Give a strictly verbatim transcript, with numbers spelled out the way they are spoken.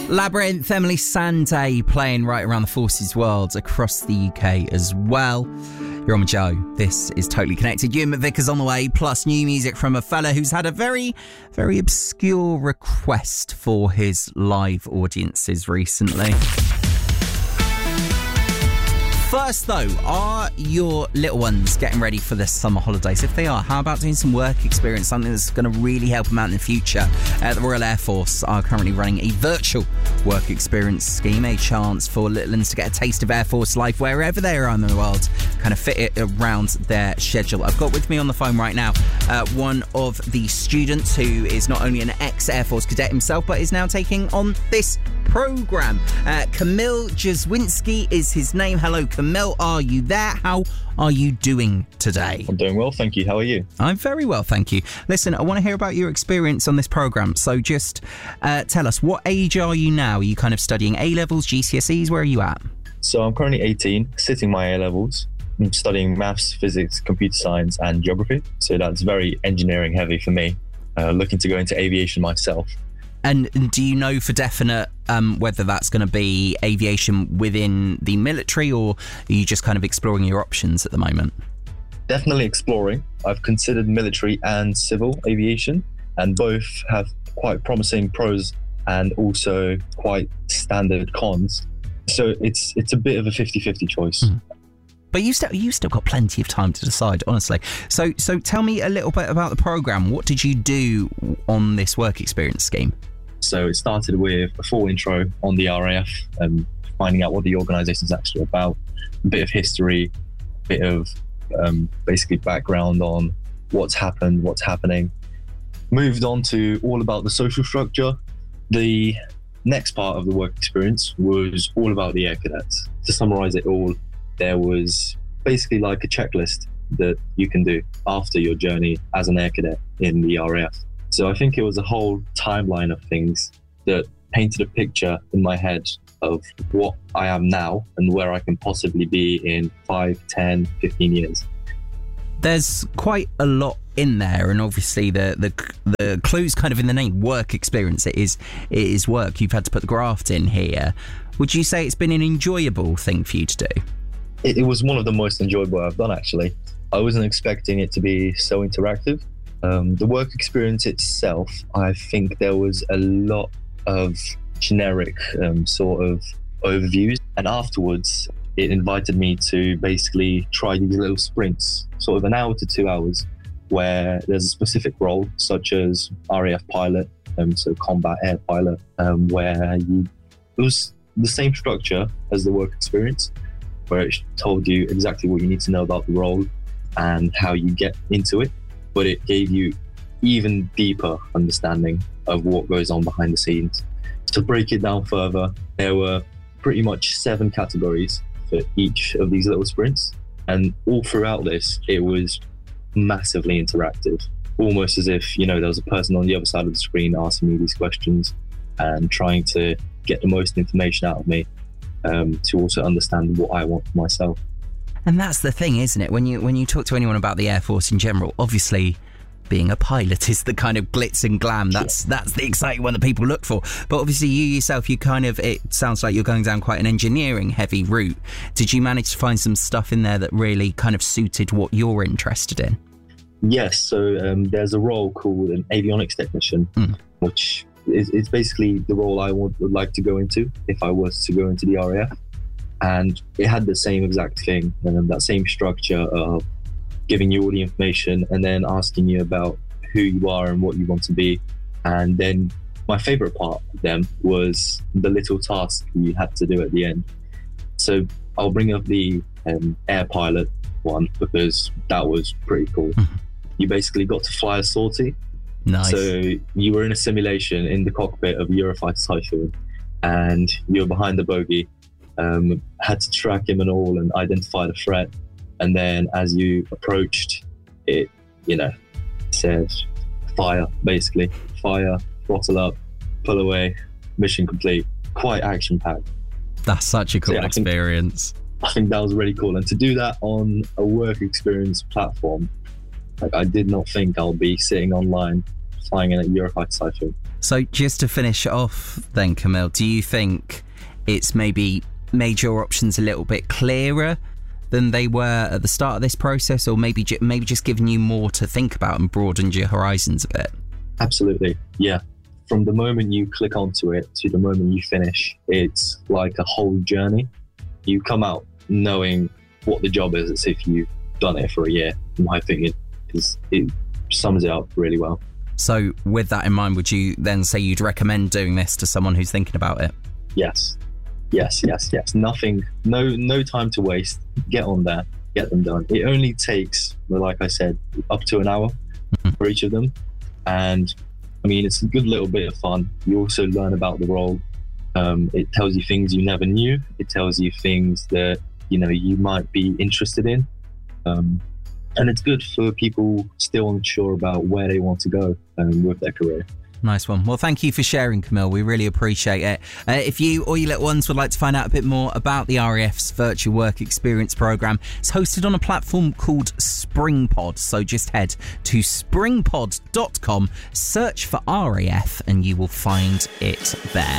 Labyrinth, Emily Sandé playing right around the Forces world across the U K as well. You're on with Joe. This is Totally Connected. Ewan McVicker's on the way, plus new music from a fella who's had a very, very obscure request for his live audiences recently. First, though, are your little ones getting ready for the summer holidays? If they are, how about doing some work experience, something that's going to really help them out in the future? Uh, the Royal Air Force are currently running a virtual work experience scheme, a chance for little ones to get a taste of Air Force life wherever they are in the world, kind of fit it around their schedule. I've got with me on the phone right now uh, one of the students who is not only an ex-Air Force cadet himself, but is now taking on this programme. Uh, Kamil Jaswinski is his name. Hello, Kamil, are you there? How are you doing today? I'm doing well, thank you. How are you? I'm very well, thank you. Listen, I want to hear about your experience on this programme. So just uh, tell us, what age are you now? Are you kind of studying A-levels, G C S Es? Where are you at? So I'm currently eighteen, sitting my A-levels. I'm studying maths, physics, computer science and geography. So that's very engineering heavy for me. Uh, looking to go into aviation myself. And do you know for definite um, whether that's going to be aviation within the military, or are you just kind of exploring your options at the moment? Definitely exploring. I've considered military and civil aviation, and both have quite promising pros and also quite standard cons. So it's it's a bit of a fifty-fifty choice. Mm. But you still you still got plenty of time to decide, honestly. So so tell me a little bit about the programme. What did you do on this work experience scheme? So it started with a full intro on the R A F, and finding out what the organisation is actually about, a bit of history, a bit of um, basically background on what's happened, what's happening. Moved on to all about the social structure. The next part of the work experience was all about the air cadets. To summarise it all, there was basically like a checklist that you can do after your journey as an air cadet in the R A F. So I think it was a whole timeline of things that painted a picture in my head of what I am now and where I can possibly be in five, ten, fifteen years. There's quite a lot in there, and obviously the the the clue's kind of in the name, work experience. It is it is work. You've had to put the graft in here. Would you say it's been an enjoyable thing for you to do? It, it was one of the most enjoyable I've done, actually. I wasn't expecting it to be so interactive. Um, the work experience itself, I think there was a lot of generic um, sort of overviews, and afterwards it invited me to basically try these little sprints, sort of an hour to two hours, where there's a specific role, such as R A F pilot, um, so combat air pilot, um, where you, it was the same structure as the work experience, where it told you exactly what you need to know about the role and how you get into it. But it gave you even deeper understanding of what goes on behind the scenes. To break it down further, there were pretty much seven categories for each of these little sprints. And all throughout this, it was massively interactive, almost as if, you know, there was a person on the other side of the screen asking me these questions and trying to get the most information out of me, um, to also understand what I want for myself. And that's the thing, isn't it? When you when you talk to anyone about the Air Force in general, obviously being a pilot is the kind of glitz and glam. That's sure. That's the exciting one that people look for. But obviously you yourself, you kind of, it sounds like you're going down quite an engineering heavy route. Did you manage to find some stuff in there that really kind of suited what you're interested in? Yes, so um, there's a role called an avionics technician, mm. which is, is basically the role I would, would like to go into if I was to go into the R A F. And it had the same exact thing, um, that same structure of giving you all the information and then asking you about who you are and what you want to be. And then my favorite part of them was the little task you had to do at the end. So I'll bring up the um, air pilot one because that was pretty cool. You basically got to fly a sortie. Nice. So you were in a simulation in the cockpit of a Eurofighter Typhoon, and you were behind the bogey. Um, had to track him and all and identify the threat. And then as you approached it, you know, said fire, basically. Fire, throttle up, pull away, mission complete. Quite action-packed. That's such a cool so, yeah, experience. I think, I think that was really cool. And to do that on a work experience platform, like I did not think I'll be sitting online flying in a Eurofighter Typhoon. So just to finish off then, Kamil, do you think it's maybe made your options a little bit clearer than they were at the start of this process, or maybe maybe just giving you more to think about and broadened your horizons a bit? Absolutely, yeah. From the moment you click onto it to the moment you finish, it's like a whole journey. You come out knowing what the job is as if you've done it for a year, in my opinion, because it sums it up really well. So with that in mind, would you then say you'd recommend doing this to someone who's thinking about it? Yes. Yes, yes, yes. Nothing, no no time to waste. Get on that, get them done. It only takes, well, like I said, up to an hour mm-hmm. for each of them. And I mean, it's a good little bit of fun. You also learn about the role. Um, it tells you things you never knew. It tells you things that, you know, you might be interested in. Um, and it's good for people still unsure about where they want to go um, with their career. Nice one. Well, thank you for sharing, Kamil. We really appreciate it. Uh, if you or your little ones would like to find out a bit more about the R A F's Virtual Work Experience Programme, it's hosted on a platform called SpringPod. So just head to springpod dot com, search for R A F, and you will find it there.